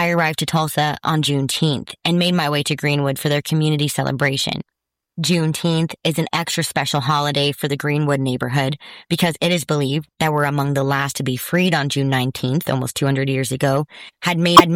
I arrived to Tulsa on Juneteenth and made my way to Greenwood for their community celebration. Juneteenth is an extra special holiday for the Greenwood neighborhood because it is believed that we're among the last to be freed on June 19th, almost 200 years ago, had made